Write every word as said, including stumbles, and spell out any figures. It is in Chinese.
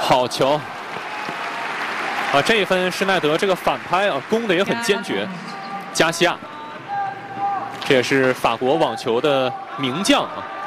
好球！啊，这一分施耐德这个反拍啊，攻的也很坚决。加西亚，这也是法国网球的名将啊。